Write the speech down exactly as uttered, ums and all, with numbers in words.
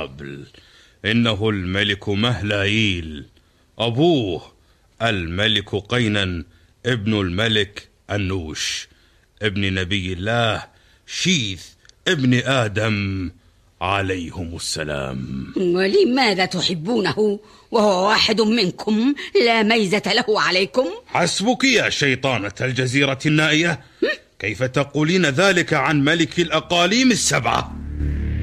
قبل، إنه الملك مهلايل، أبوه الملك قينن ابن الملك أنوش ابن نبي الله شيث ابن آدم عليهم السلام. ولماذا تحبونه وهو واحد منكم لا ميزة له عليكم؟ حسبك يا شيطانة الجزيرة النائية، كيف تقولين ذلك عن ملك الأقاليم السبعة؟